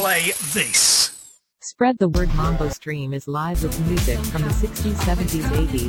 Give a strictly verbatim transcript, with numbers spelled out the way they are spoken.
play this. Spread the word. Mambo Stream is live with music from the sixties, seventies, eighties,